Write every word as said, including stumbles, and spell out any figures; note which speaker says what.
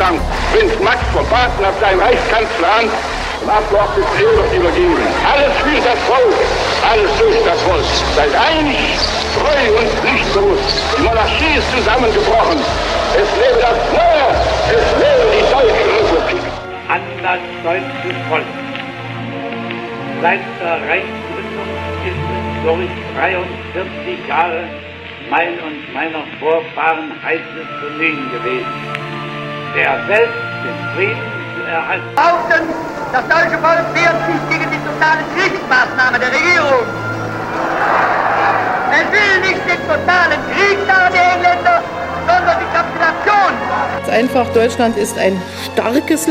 Speaker 1: Dank, Prinz Max von Baden hat sein Reichskanzleramt dem Abgeordneten Ebert übergeben. Alles für das Volk, alles durch das Volk. Seid einig, treu und pflichtbewusst. Die Monarchie ist zusammengebrochen. Es lebe das Neue, es lebe die Deutsche Republik.
Speaker 2: An das deutsche Volk. Seit der Reichsgründung ist es durch dreiundvierzig Jahre mein und meiner Vorfahren heißes Bemühen gewesen, der Welt den Frieden zu erhalten.
Speaker 3: Behaupten, das deutsche Volk wehrt sich gegen die totale Kriegsmaßnahme der Regierung. Es will nicht den totalen Krieg da der Engländer, sondern die Kapitulation.
Speaker 4: Einfach, Deutschland ist ein starkes